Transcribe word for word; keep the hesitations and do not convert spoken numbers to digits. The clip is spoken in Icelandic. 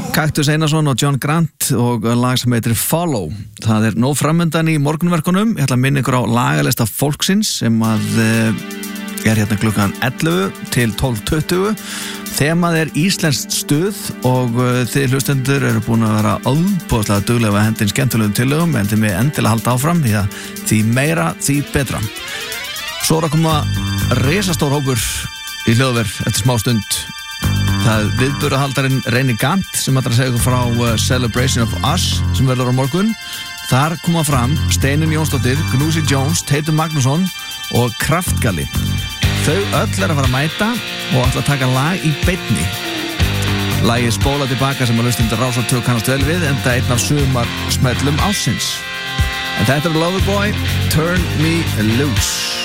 Kaktus Einarsson og John Grant og lag sem heitir Follow. Það er nóg framöndan í morgunverkunum. Ég ætla að minna ykkur á lagalista fólksins sem að uh, er hérna klukkan ellefu til tólf tuttugu. Þemað er íslenskt stuð og uh, þið hlustendur eru búin að vera óbúðslega duglega að hendin skemmtulegum tillögum, en þið með endilega halda áfram því að því meira, því betra. Svo er að koma risastór hópur í hljóðver eftir smá stund. Það er viðburðahaldarinn Reyni Gant sem ætlar að segja ykkur frá uh, Celebration of Us sem verður á morgun. Þar koma fram Steinunn Jónsdóttir, Gnúsi Jones, Teitur Magnússon og Kraftgali. Þau öll er að fara að mæta og ætla að taka lag í beinni. Lagið Spóla tilbaka sem að hlustendur Rás tvö kannast vel við, enda einn af sumar smellum ársins. En þetta er Loverboy, Turn Me Loose.